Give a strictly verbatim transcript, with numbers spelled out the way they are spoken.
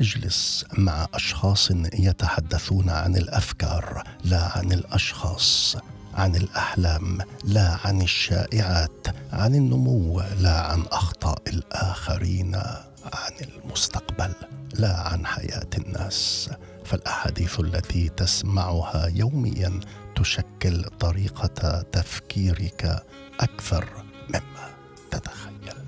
اجلس مع أشخاص يتحدثون عن الأفكار لا عن الأشخاص، عن الأحلام لا عن الشائعات، عن النمو لا عن أخطاء الآخرين، عن المستقبل لا عن حياة الناس. فالأحاديث التي تسمعها يوميا تشكل طريقة تفكيرك أكثر مما تتخيل.